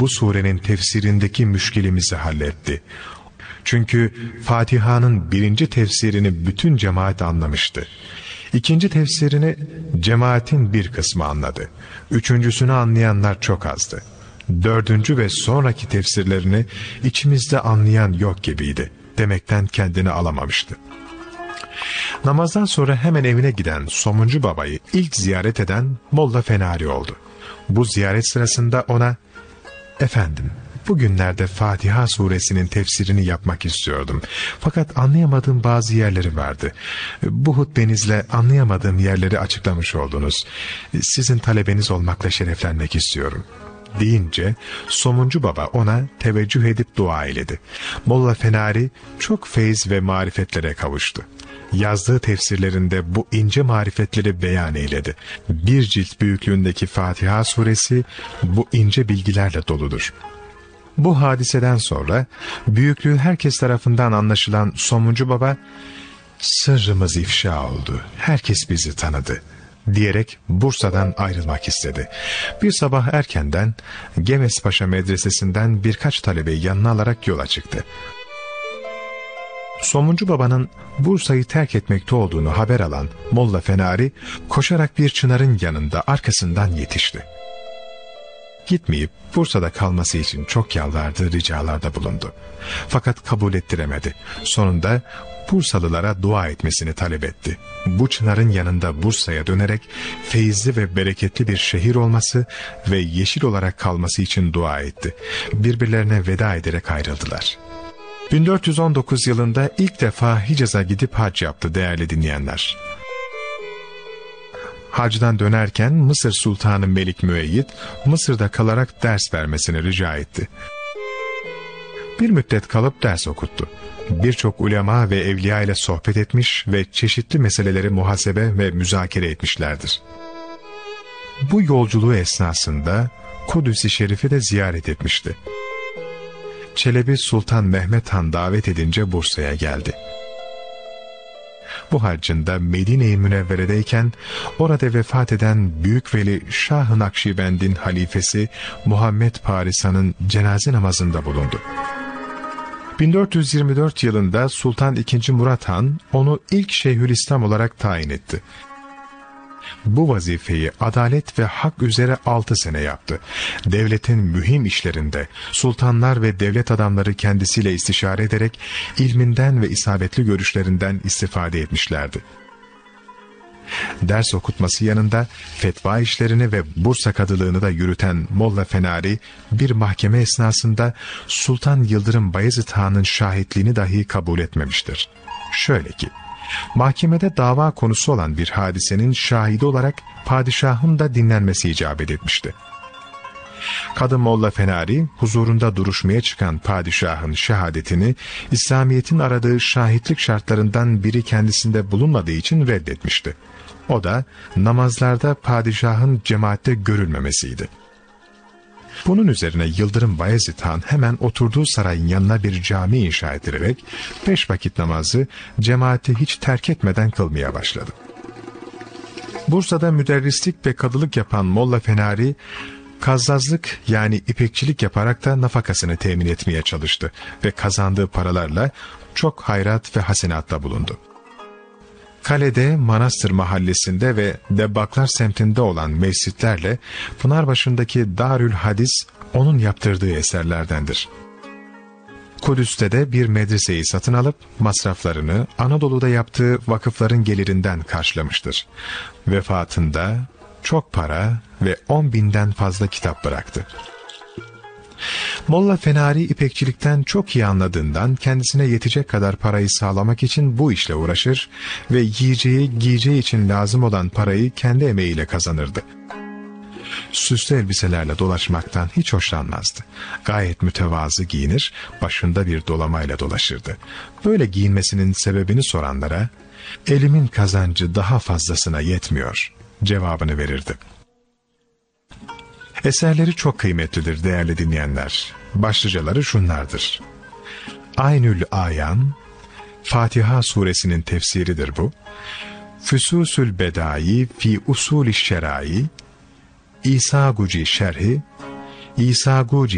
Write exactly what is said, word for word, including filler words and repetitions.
bu surenin tefsirindeki müşkilimizi halletti. Çünkü Fatiha'nın birinci tefsirini bütün cemaat anlamıştı. İkinci tefsirini cemaatin bir kısmı anladı. Üçüncüsünü anlayanlar çok azdı. Dördüncü ve sonraki tefsirlerini içimizde anlayan yok gibiydi. Demekten kendini alamamıştı. Namazdan sonra hemen evine giden Somuncu Baba'yı ilk ziyaret eden Molla Fenari oldu. Bu ziyaret sırasında ona, "Efendim, bugünlerde Fatiha suresinin tefsirini yapmak istiyordum. Fakat anlayamadığım bazı yerleri vardı. Bu hutbenizle anlayamadığım yerleri açıklamış oldunuz. Sizin talebeniz olmakla şereflenmek istiyorum." deyince Somuncu Baba ona teveccüh edip dua eyledi. Molla Fenari çok feyz ve marifetlere kavuştu. Yazdığı tefsirlerinde bu ince marifetleri beyan eyledi. Bir cilt büyüklüğündeki Fatiha suresi bu ince bilgilerle doludur. Bu hadiseden sonra büyüklüğü herkes tarafından anlaşılan Somuncu Baba, "Sırrımız ifşa oldu, herkes bizi tanıdı" diyerek Bursa'dan ayrılmak istedi. Bir sabah erkenden Gemespaşa medresesinden birkaç talebeyi yanına alarak yola çıktı. Somuncu Baba'nın Bursa'yı terk etmekte olduğunu haber alan Molla Fenari koşarak bir çınarın yanında arkasından yetişti. Gitmeyip Bursa'da kalması için çok yalvardı, ricalarda bulundu. Fakat kabul ettiremedi. Sonunda Bursalılara dua etmesini talep etti. Bu çınarın yanında Bursa'ya dönerek feyizli ve bereketli bir şehir olması ve yeşil olarak kalması için dua etti. Birbirlerine veda ederek ayrıldılar. bin dört yüz on dokuz yılında ilk defa Hicaz'a gidip hac yaptı değerli dinleyenler. Hacdan dönerken Mısır Sultanı Melik Müeyyid, Mısır'da kalarak ders vermesini rica etti. Bir müddet kalıp ders okuttu. Birçok ulema ve evliya ile sohbet etmiş ve çeşitli meseleleri muhasebe ve müzakere etmişlerdir. Bu yolculuğu esnasında Kudüs-i Şerif'i de ziyaret etmişti. Çelebi Sultan Mehmet Han davet edince Bursa'ya geldi. Bu haccında Medine-i Münevvere'deyken orada vefat eden Büyük Veli Şah-ı Nakşibend'in halifesi Muhammed Parisa'nın cenaze namazında bulundu. bin dört yüz yirmi dört yılında Sultan ikinci. Murat Han onu ilk Şeyhülislam olarak tayin etti. Bu vazifeyi adalet ve hak üzere altı sene yaptı. Devletin mühim işlerinde sultanlar ve devlet adamları kendisiyle istişare ederek ilminden ve isabetli görüşlerinden istifade etmişlerdi. Ders okutması yanında fetva işlerini ve Bursa kadılığını da yürüten Molla Fenari bir mahkeme esnasında Sultan Yıldırım Bayezid Han'ın şahitliğini dahi kabul etmemiştir. Şöyle ki, mahkemede dava konusu olan bir hadisenin şahidi olarak padişahın da dinlenmesi icap etmişti. Kadı Molla Fenari huzurunda duruşmaya çıkan padişahın şehadetini İslamiyet'in aradığı şahitlik şartlarından biri kendisinde bulunmadığı için reddetmişti. O da namazlarda padişahın cemaatte görülmemesiydi. Bunun üzerine Yıldırım Bayezid Han hemen oturduğu sarayın yanına bir cami inşa ettirerek beş vakit namazı cemaati hiç terk etmeden kılmaya başladı. Bursa'da müderrislik ve kadılık yapan Molla Fenari, kazzazlık yani ipekçilik yaparak da nafakasını temin etmeye çalıştı ve kazandığı paralarla çok hayrat ve hasenatta bulundu. Kalede, Manastır mahallesinde ve Debbaklar semtinde olan mescitlerle Pınarbaşı'ndaki Darül Hadis onun yaptırdığı eserlerdendir. Kudüs'te de bir medreseyi satın alıp masraflarını Anadolu'da yaptığı vakıfların gelirinden karşılamıştır. Vefatında çok para ve on binden fazla kitap bıraktı. Molla Fenari ipekçilikten çok iyi anladığından kendisine yetecek kadar parayı sağlamak için bu işle uğraşır ve yiyeceği, giyeceği için lazım olan parayı kendi emeğiyle kazanırdı. Süslü elbiselerle dolaşmaktan hiç hoşlanmazdı. Gayet mütevazı giyinir, başında bir dolamayla dolaşırdı. Böyle giyinmesinin sebebini soranlara, "Elimin kazancı daha fazlasına yetmiyor" cevabını verirdi. Eserleri çok kıymetlidir değerli dinleyenler. Başlıcaları şunlardır: Aynül Ayan, Fatiha suresinin tefsiridir bu. Füsusül Bedai fi Usul-i Şerai, İsa Guci Şerhi, İsa Guci